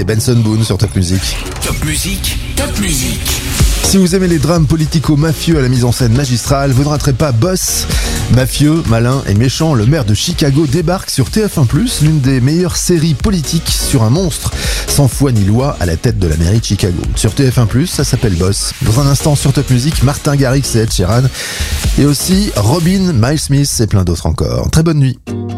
c'était Benson Boone sur Top Music. Top Music, Top Music. Si vous aimez les drames politico-mafieux à la mise en scène magistrale, vous ne raterez pas Boss. Mafieux, malin et méchant, le maire de Chicago débarque sur TF1+, l'une des meilleures séries politiques sur un monstre, sans foi ni loi, à la tête de la mairie de Chicago. Sur TF1+, ça s'appelle Boss. Dans un instant sur Top Music, Martin Garrix et Ed Sheeran, et aussi Robin, Miles Smith et plein d'autres encore. Très bonne nuit.